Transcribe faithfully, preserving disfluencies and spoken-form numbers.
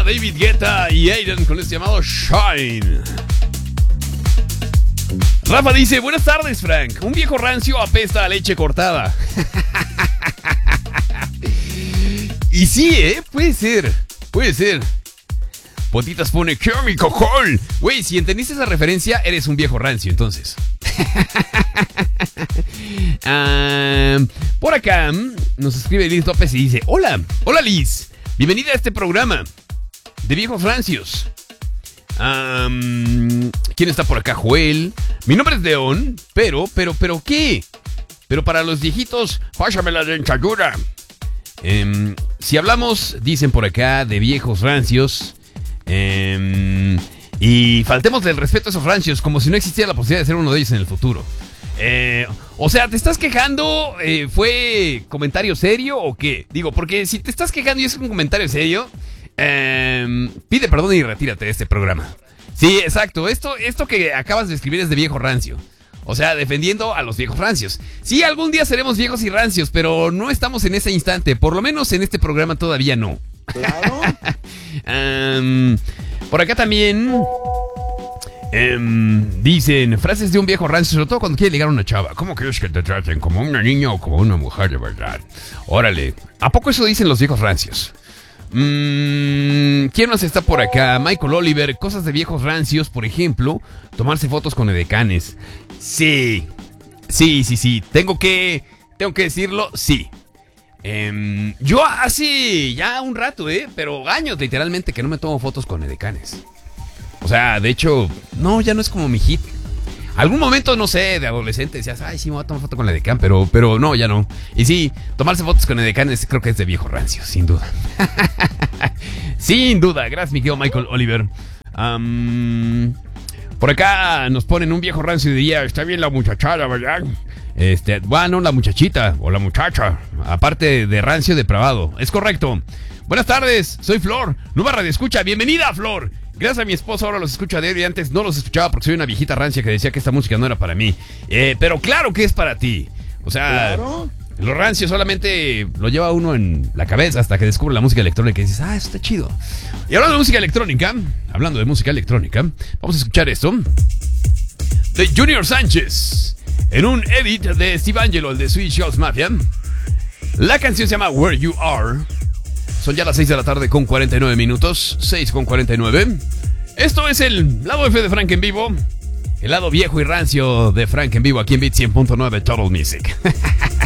David Guetta y Aiden con este llamado Shine. Rafa dice, buenas tardes, Frank. Un viejo rancio apesta a leche cortada. Y sí, ¿eh? Puede ser, puede ser. Potitas pone, ¡qué mi cojol! Güey, si entendiste esa referencia, eres un viejo rancio, entonces. uh, por acá nos escribe Liz López y dice, hola, hola Liz, bienvenida a este programa de viejos rancios. Um, ¿Quién está por acá? Joel. Mi nombre es León, pero, pero, pero, ¿qué? Pero para los viejitos, pásame la dentadura. Um, si hablamos, dicen por acá, de viejos rancios, um, y faltemos del respeto a esos rancios, como si no existiera la posibilidad de ser uno de ellos en el futuro. Eh, o sea, ¿te estás quejando? Eh, ¿Fue comentario serio o qué? Digo, porque si te estás quejando y es un comentario serio, eh, pide perdón y retírate de este programa. Sí, exacto. Esto, esto que acabas de escribir es de viejo rancio. O sea, defendiendo a los viejos rancios. Sí, algún día seremos viejos y rancios, pero no estamos en ese instante. Por lo menos en este programa todavía no. Claro. um, por acá también um, dicen frases de un viejo rancio, sobre todo cuando quiere ligar a una chava. ¿Cómo quieres que te traten? ¿Como una niña o como una mujer de verdad? Órale. ¿A poco eso dicen los viejos rancios? Mm, ¿Quién más está por acá? Michael Oliver, cosas de viejos rancios, por ejemplo, tomarse fotos con edecanes. Sí, sí, sí, sí, tengo que, tengo que decirlo, sí. eh, Yo hace ya un rato, eh, pero años literalmente que no me tomo fotos con edecanes. O sea, de hecho, no, ya no es como mi hit. Algún momento, no sé, de adolescente decías, ay, sí, me voy a tomar foto con la edecán, pero, pero no, ya no. Y sí, tomarse fotos con edecán es, creo que es de viejo rancio, sin duda. Sin duda, gracias, mi querido Michael Oliver. Um, por acá nos ponen un viejo rancio y diría, está bien la muchachada, ¿verdad? Este, bueno, la muchachita o la muchacha, aparte de rancio depravado. Es correcto. Buenas tardes, soy Flor, nueva radio escucha, bienvenida, Flor. Gracias a mi esposo ahora los escucho a diario y antes no los escuchaba porque soy una viejita rancia que decía que esta música no era para mí. Eh, pero claro que es para ti. O sea, claro. Lo rancio solamente lo lleva uno en la cabeza hasta que descubre la música electrónica y dices, ah, eso está chido. Y hablando de música electrónica, hablando de música electrónica, vamos a escuchar esto de Junior Sánchez en un edit de Steve Angelo, el de Swedish House Mafia. La canción se llama Where You Are. Son ya las seis de la tarde con cuarenta y nueve minutos. seis con cuarenta y nueve. Esto es el lado F de Frank en vivo. El lado viejo y rancio de Frank en vivo aquí en Beat cien punto nueve Total Music.